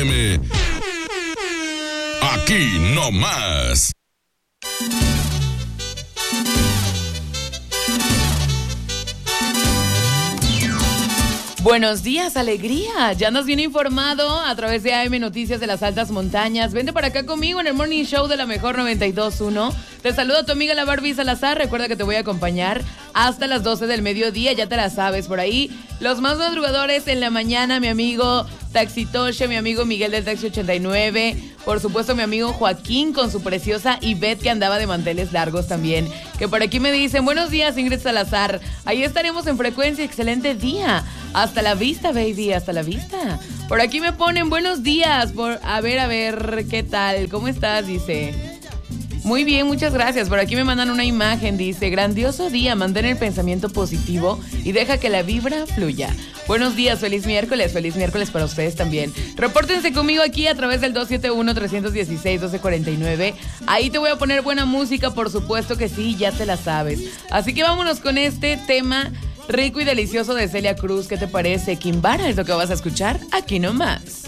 FM. Aquí no más. Buenos días, alegría. Ya andas bien informado a través de AM Noticias de las Altas Montañas. Vente para acá conmigo en el Morning Show de la Mejor 92.1. Te saluda tu amiga la Barbie Salazar. Recuerda que te voy a acompañar hasta las 12 del mediodía. Ya te la sabes por ahí. Los más madrugadores en la mañana, mi amigo Taxitoche, mi amigo Miguel del Taxi 89. Por supuesto, mi amigo Joaquín con su preciosa Ivette que andaba de manteles largos también. Que por aquí me dicen, buenos días, Ingrid Salazar. Ahí estaremos en frecuencia. Excelente día. Hasta la vista, baby, hasta la vista. Por aquí me ponen buenos días. A ver, ¿qué tal? ¿Cómo estás? Dice. Muy bien, muchas gracias. Por aquí me mandan una imagen, dice, grandioso día, mantén el pensamiento positivo y deja que la vibra fluya. Buenos días, feliz miércoles para ustedes también. Repórtense conmigo aquí a través del 271-316-1249. Ahí te voy a poner buena música, por supuesto que sí, ya te la sabes. Así que vámonos con este tema rico y delicioso de Celia Cruz. ¿Qué te parece? Kimbara es lo que vas a escuchar aquí nomás.